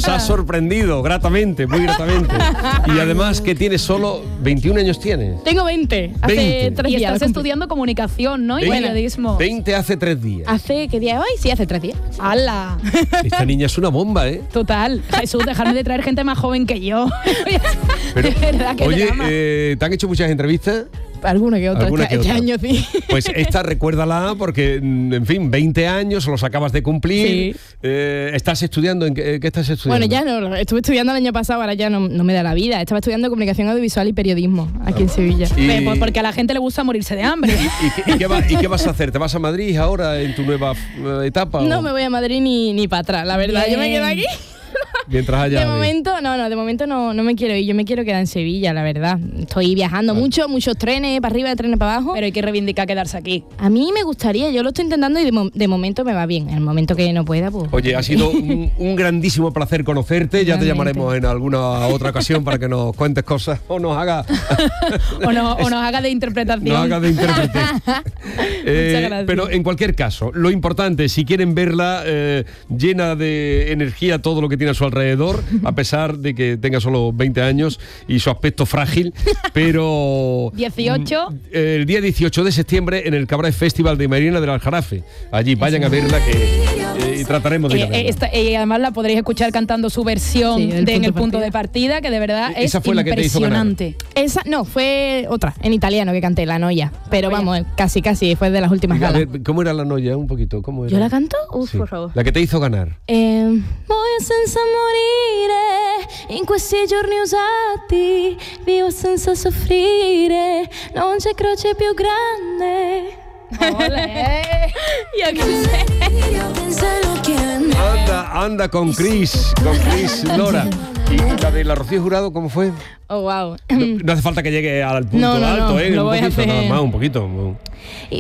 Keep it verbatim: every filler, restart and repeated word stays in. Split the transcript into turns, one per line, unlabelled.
nos ha sorprendido gratamente, muy gratamente. Y además que tienes solo veintiún años tienes.
Tengo veinte, hace
veinte.
tres
Y
días.
estás estudiando comunicación, ¿no? Y
veinte,
periodismo.
veinte hace tres días.
¿Hace qué día es hoy? Sí, hace tres días.
¡Hala!
Esta niña es una bomba, ¿eh?
Total. Jesús, dejarme de traer gente más joven que yo.
Pero,
de verdad que
oye,
drama.
eh, ¿te han hecho muchas entrevistas?
Alguna que otra,
Alguna
este,
que
este
otra.
año sí.
Pues esta recuérdala porque, mm, en fin, veinte años, los acabas de cumplir.
Sí.
Eh, ¿Estás estudiando? ¿En qué, qué estás estudiando?
Bueno, ya no, estuve estudiando el año pasado, ahora ya no, no me da la vida. Estaba estudiando comunicación audiovisual y periodismo aquí en Sevilla.
Y-
Ve, pues porque a la gente le gusta morirse de hambre.
¿Y, qué, y qué va- y qué vas a hacer? ¿Te vas a Madrid ahora en tu nueva eh, etapa?
No
o
me voy a Madrid ni, ni para atrás, la verdad. Yo me
Bien.
quedo aquí.
Mientras haya...
De momento, no, no, de momento no, no me quiero ir. Yo me quiero quedar en Sevilla, la verdad. Estoy viajando mucho, muchos trenes para arriba, trenes para abajo.
Pero hay que reivindicar quedarse aquí.
A mí me gustaría, yo lo estoy intentando y de, mo- de momento me va bien. En el momento que no pueda, pues...
Oye, ha sido un, un grandísimo placer conocerte. Ya te
Igualmente.
llamaremos en alguna otra ocasión para que nos cuentes cosas o nos haga...
O, no, o nos haga de interpretación.
No haga de intérprete. Eh,
Muchas gracias.
pero en cualquier caso, lo importante, si quieren verla eh, llena de energía todo lo que tiene a su alrededor, a pesar de que tenga solo veinte años y su aspecto frágil, pero...
dieciocho.
mm, El día dieciocho de septiembre en el Cabaret Festival de Marina del Aljarafe. Allí vayan a verla que, eh, y trataremos de ir a
Eh,
verla.
eh, esta- y además la podréis escuchar cantando su versión
Sí, el
de En
punto
el
de
punto de
partida.
partida, que de verdad
E- esa
es
fue la que te hizo ganar.
impresionante.
Esa, no, fue otra, en italiano que canté, La Noia. Pero
Noia.
vamos, casi, casi, fue de las últimas
A
galas.
ver, ¿cómo era la noia? Un poquito, ¿cómo era?
¿Yo la canto? Uf,
Sí.
por favor.
La que te hizo ganar.
Eh, muoio senza morire, in questi giorni usati, vivo senza soffrire, non c'è croce più grande. Yo qué sé.
Anda, anda con Chris, con Chris Lora. ¿Y la de la Rocío Jurado cómo fue?
Oh, wow.
No, no hace falta que llegue al punto
No, no,
alto,
no,
¿eh?
lo
un
voy a
poquito,
hacer.
nada más, un poquito.